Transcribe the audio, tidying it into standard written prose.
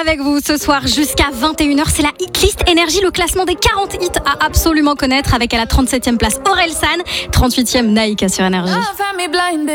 avec vous ce soir jusqu'à 21h. C'est la Hitlist Énergie, le classement des 40 hits à absolument connaître avec à la 37e place Orelsan, 38e Naïka sur Énergie.